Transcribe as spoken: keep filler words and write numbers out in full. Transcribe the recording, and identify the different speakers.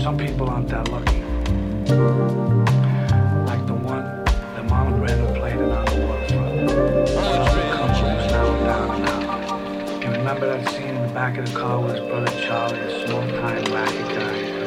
Speaker 1: Some people aren't that lucky. Like the one that Marlon Brando played in On the Waterfront. Charlie Cumberland was now down and out. You remember that scene in the back of the car with his brother Charlie, a small-time racket guy?